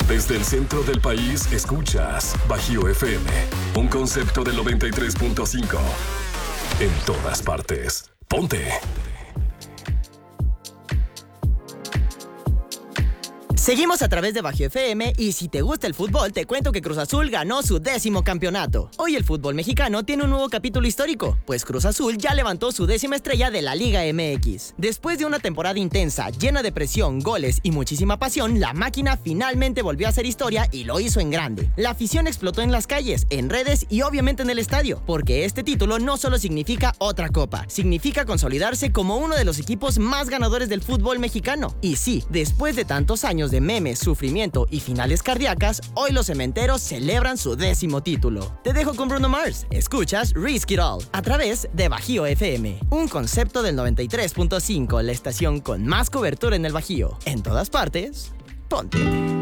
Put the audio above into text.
Desde el centro del país, escuchas Bajío FM, un concepto del 93.5. En todas partes. Ponte. Seguimos a través de Bajío FM y si te gusta el fútbol, te cuento que Cruz Azul ganó su 10º campeonato. Hoy el fútbol mexicano tiene un nuevo capítulo histórico, pues Cruz Azul ya levantó su 10ª estrella de la Liga MX. Después de una temporada intensa, llena de presión, goles y muchísima pasión, la máquina finalmente volvió a hacer historia y lo hizo en grande. La afición explotó en las calles, en redes y obviamente en el estadio, porque este título no solo significa otra copa, significa consolidarse como uno de los equipos más ganadores del fútbol mexicano. Y sí, después de tantos años de memes, sufrimiento y finales cardíacas, hoy los cementeros celebran su 10º título. Te dejo con Bruno Mars. Escuchas Risk It All a través de Bajío FM, un concepto del 93.5, la estación con más cobertura en el Bajío. En todas partes, ponte.